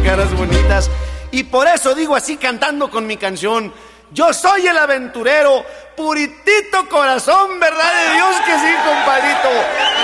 caras bonitas. Y por eso digo así cantando con mi canción: yo soy el aventurero, puritito corazón, ¿verdad de Dios que sí, compadrito?